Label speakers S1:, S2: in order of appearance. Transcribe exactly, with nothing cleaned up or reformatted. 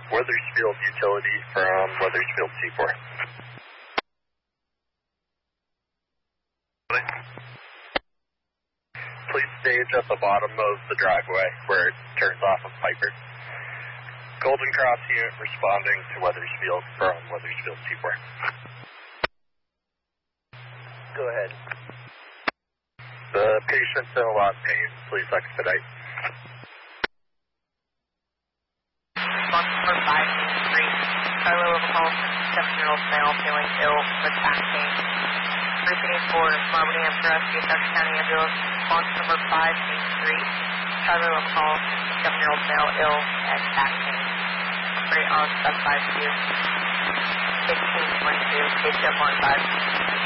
S1: Weathersfield Utility from Weathersfield T four. Please stage at the bottom of the driveway where it turns off of Piper. Golden Cross unit responding to Weathersfield from Weathersfield T four.
S2: Go ahead.
S1: The patient's in a lot of pain. Please expedite.
S3: Response number five three. Carlo of call, seven-year-old male feeling ill with back pain. three eighty-four, Birmingham for rescue, Dutch County Ambulance. Response number five three. Carlo of call, seven-year-old male ill and back pain. Operate on sub five two. sixteen twenty-two, H M one five.